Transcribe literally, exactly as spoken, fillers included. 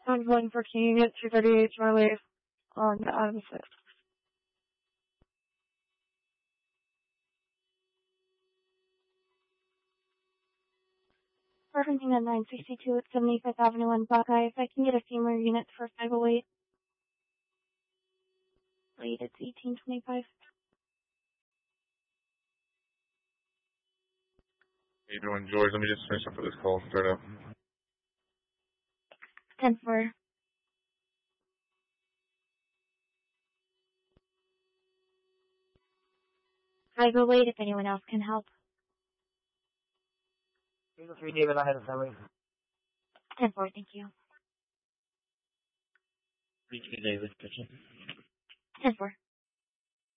I'm going for King at two thirty-eight Charlie on Adam six. Parking at nine sixty-two at seventy-fifth Avenue in Buckeye. If I can get a few more units for five oh eight. Wait, it's eighteen twenty-five. How you doing, George? Let me just finish up with this call. Start up. ten four. five oh eight if anyone else can help. three David, I had a summary. ten four, thank you. three David, pitching. ten four.